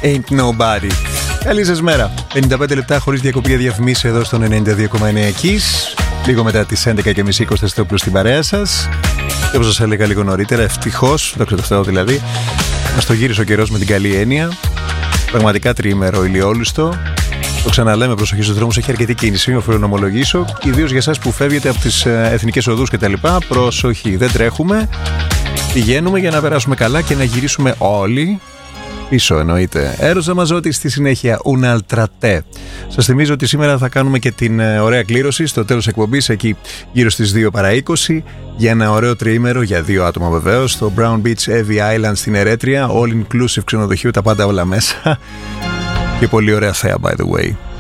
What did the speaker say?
Ain't Nobody. Καλή σας μέρα. 55 λεπτά χωρίς διακοπή για διαφημίσεις εδώ στον 92,9 Kiss. Λίγο μετά τις 11.30 Κωνσταντινόπουλος στην παρέα σας. Και όπως σας έλεγα λίγο νωρίτερα, ευτυχώς, δόξα τω Θεώ δηλαδή, μας το γύρισε ο καιρός με την καλή έννοια. Πραγματικά τριήμερο ηλιόλουστο. Το ξαναλέμε, προσοχή στους δρόμους, έχει αρκετή κίνηση, οφείλω να ομολογήσω. Ιδίως για εσάς που φεύγετε από τις εθνικές οδούς κτλ. Προσοχή, δεν τρέχουμε. Πηγαίνουμε για να περάσουμε καλά και να γυρίσουμε όλοι πίσω, εννοείται. Έρος Ζαμαζότη στη συνέχεια, Un'altra. Σας θυμίζω ότι σήμερα θα κάνουμε και την ωραία κλήρωση στο τέλος εκπομπής, εκεί γύρω στις 2 παρά 20, για ένα ωραίο τριήμερο για 2 άτομα βεβαίως, στο Brown Beach Evie Island στην Ερέτρια, all inclusive ξενοδοχείο, τα πάντα όλα μέσα. Και πολύ ωραία θέα, by the way.